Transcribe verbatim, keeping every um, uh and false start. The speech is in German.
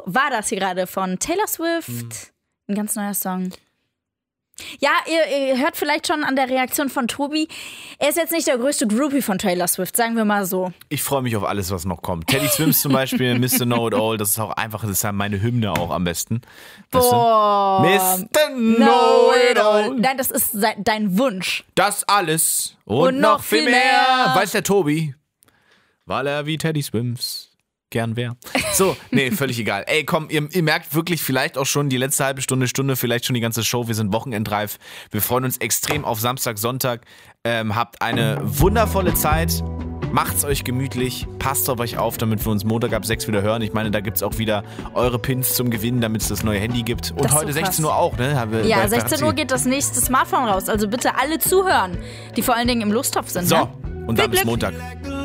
war das hier gerade von Taylor Swift. Mhm. Ein ganz neuer Song. Ja, ihr, ihr hört vielleicht schon an der Reaktion von Tobi, er ist jetzt nicht der größte Groupie von Taylor Swift, sagen wir mal so. Ich freue mich auf alles, was noch kommt. Teddy Swims zum Beispiel, Mister Know It All, das ist auch einfach, das ist ja meine Hymne auch am besten. Boah. Mister Know It All. Nein, das ist dein Wunsch. Das alles und, und noch viel mehr. mehr. Weiß der Tobi, weil er wie Teddy Swims gern wäre. So, nee, völlig egal. Ey, komm, ihr, ihr merkt wirklich vielleicht auch schon die letzte halbe Stunde, Stunde, vielleicht schon die ganze Show. Wir sind wochenendreif. Wir freuen uns extrem auf Samstag, Sonntag. Ähm, habt eine wundervolle Zeit. Macht's euch gemütlich. Passt auf euch auf, damit wir uns Montag ab sechs wieder hören. Ich meine, da gibt's auch wieder eure Pins zum Gewinnen, damit es das neue Handy gibt. Und heute so sechzehn Uhr auch, ne? Habe, ja, sechzehn Uhr geht das nächste Smartphone raus. Also bitte alle zuhören, die vor allen Dingen im Lostopf sind. So, ne? und dann bis Montag.